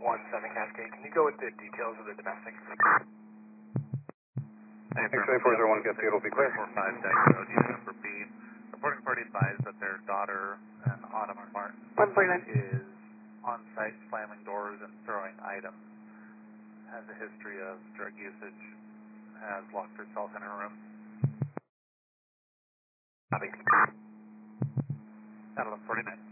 1-7 Cascade. Can you go with the details of the domestic? X-ray 401 Cascade will be clear. 445 Road, unit number B. Reporting party advised that their daughter, Autumn Martin, 149. is on site slamming doors and throwing items. Has a history of drug usage. Has locked herself in her room. Copy. Battle of 49.